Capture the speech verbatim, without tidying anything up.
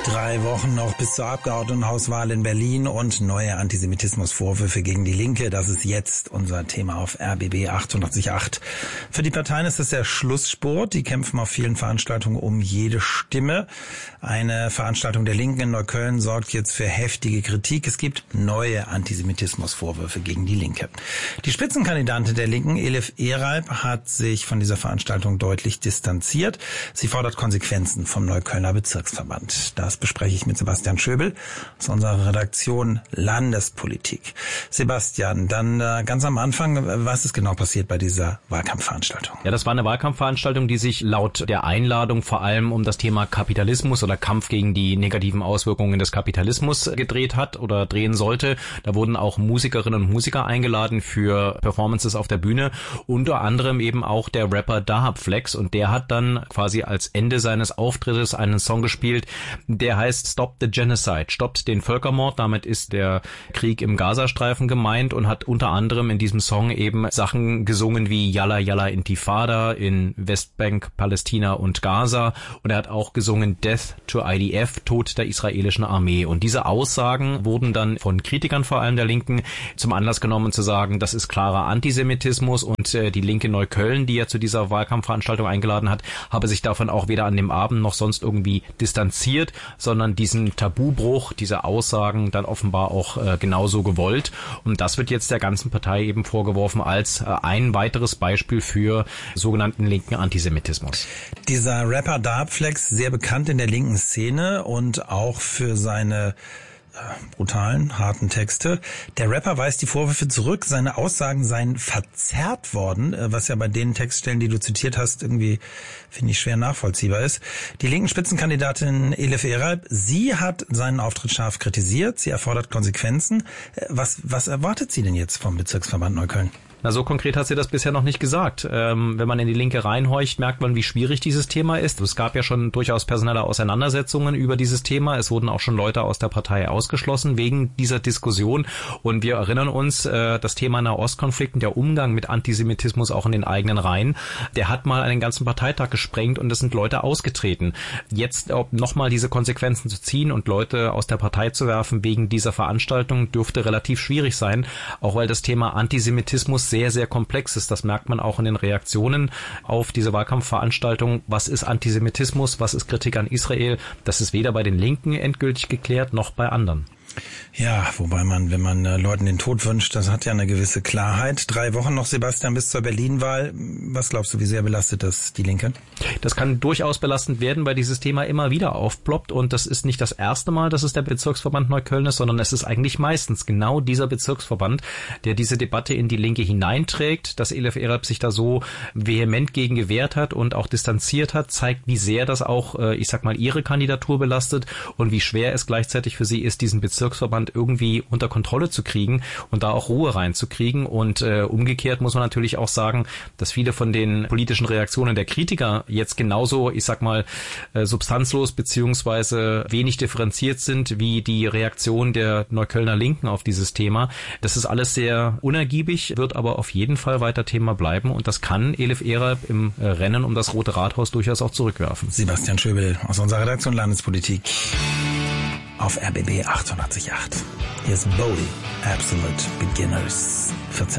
Drei Wochen noch bis zur Abgeordnetenhauswahl in Berlin und neue Antisemitismusvorwürfe gegen die Linke. Das ist jetzt unser Thema auf R B B achtundachtzig Komma acht. Für die Parteien ist es der Schlussspurt. Die kämpfen auf vielen Veranstaltungen um jede Stimme. Eine Veranstaltung der Linken in Neukölln sorgt jetzt für heftige Kritik. Es gibt neue Antisemitismusvorwürfe gegen die Linke. Die Spitzenkandidatin der Linken, Elif Eralp, hat sich von dieser Veranstaltung deutlich distanziert. Sie fordert Konsequenzen vom Neuköllner Bezirksverband. Das bespreche ich mit Sebastian Schöbel aus unserer Redaktion Landespolitik. Sebastian, dann äh, ganz am Anfang, was ist genau passiert bei dieser Wahlkampfveranstaltung? Ja, das war eine Wahlkampfveranstaltung, die sich laut der Einladung vor allem um das Thema Kapitalismus oder Kampf gegen die negativen Auswirkungen des Kapitalismus gedreht hat oder drehen sollte. Da wurden auch Musikerinnen und Musiker eingeladen für Performances auf der Bühne, unter anderem eben auch der Rapper Dahab Flex, und der hat dann quasi als Ende seines Auftrittes einen Song gespielt, der heißt Stop the Genocide, stoppt den Völkermord. Damit ist der Krieg im Gazastreifen gemeint und hat unter anderem in diesem Song eben Sachen gesungen wie Yalla Yalla Intifada in Westbank, Palästina und Gaza, und er hat auch gesungen Death to I D F, Tod der israelischen Armee. Und diese Aussagen wurden dann von Kritikern vor allem der Linken zum Anlass genommen zu sagen, das ist klarer Antisemitismus, und äh, die Linke Neukölln, die ja zu dieser Wahlkampfveranstaltung eingeladen hat, habe sich davon auch weder an dem Abend noch sonst irgendwie distanziert, sondern diesen Tabubruch, diese Aussagen dann offenbar auch äh, genauso gewollt. Und das wird jetzt der ganzen Partei eben vorgeworfen als äh, ein weiteres Beispiel für sogenannten linken Antisemitismus. Dieser Rapper Dahab Flex, sehr bekannt in der linken Szene und auch für seine brutalen, harten Texte. Der Rapper weist die Vorwürfe zurück, seine Aussagen seien verzerrt worden, was ja bei den Textstellen, die du zitiert hast, irgendwie, finde ich, schwer nachvollziehbar ist. Die linken Spitzenkandidatin Elif Eralp, sie hat seinen Auftritt scharf kritisiert, sie erfordert Konsequenzen. Was, was erwartet sie denn jetzt vom Bezirksverband Neukölln? Na, so konkret hat sie das bisher noch nicht gesagt. Ähm, wenn man in die Linke reinhorcht, merkt man, wie schwierig dieses Thema ist. Es gab ja schon durchaus personelle Auseinandersetzungen über dieses Thema. Es wurden auch schon Leute aus der Partei ausgeschlossen wegen dieser Diskussion. Und wir erinnern uns, äh, das Thema Nahostkonflikt und der Umgang mit Antisemitismus auch in den eigenen Reihen, der hat mal einen ganzen Parteitag gesprengt und es sind Leute ausgetreten. Jetzt nochmal diese Konsequenzen zu ziehen und Leute aus der Partei zu werfen wegen dieser Veranstaltung dürfte relativ schwierig sein, auch weil das Thema Antisemitismus sehr, sehr komplex ist. Das merkt man auch in den Reaktionen auf diese Wahlkampfveranstaltung. Was ist Antisemitismus? Was ist Kritik an Israel? Das ist weder bei den Linken endgültig geklärt, noch bei anderen. Ja, wobei man, wenn man äh, Leuten den Tod wünscht, das hat ja eine gewisse Klarheit. Drei Wochen noch, Sebastian, bis zur Berlin-Wahl. Was glaubst du, wie sehr belastet das die Linke? Das kann durchaus belastend werden, weil dieses Thema immer wieder aufploppt, und das ist nicht das erste Mal, dass es der Bezirksverband Neukölln ist, sondern es ist eigentlich meistens genau dieser Bezirksverband, der diese Debatte in die Linke hineinträgt. Dass Elif Eralp sich da so vehement gegen gewehrt hat und auch distanziert hat, zeigt, wie sehr das auch, äh, ich sag mal, ihre Kandidatur belastet und wie schwer es gleichzeitig für sie ist, diesen Bezirksverband irgendwie unter Kontrolle zu kriegen und da auch Ruhe reinzukriegen. Und äh, umgekehrt muss man natürlich auch sagen, dass viele von den politischen Reaktionen der Kritiker jetzt genauso, ich sag mal, äh, substanzlos beziehungsweise wenig differenziert sind wie die Reaktion der Neuköllner Linken auf dieses Thema. Das ist alles sehr unergiebig, wird aber auf jeden Fall weiter Thema bleiben, und das kann Elif Eralp im äh, Rennen um das Rote Rathaus durchaus auch zurückwerfen. Sebastian Schöbel aus unserer Redaktion Landespolitik auf R B B achtundachtzig Komma acht. Hier ist Bowie, Absolute Beginners. vierzehn